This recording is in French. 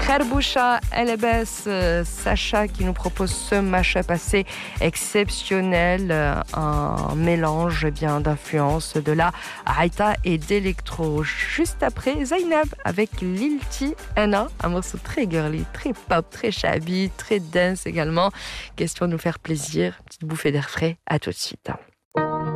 Kherboucha Elebes, Sacha qui nous propose ce mashup assez exceptionnel, un mélange d'influences de la Haïta et d'électro. Juste après, Zainab avec Lil T Anna, un morceau très girly, très pop, très shabby, très dance également. Question de nous faire plaisir, petite bouffée d'air frais, à tout de suite.